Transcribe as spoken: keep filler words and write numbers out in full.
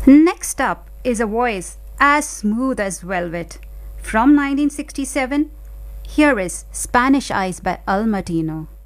Next up is a voice as smooth as velvet. From nineteen sixty-seven, here is Spanish Eyes by Al Martino.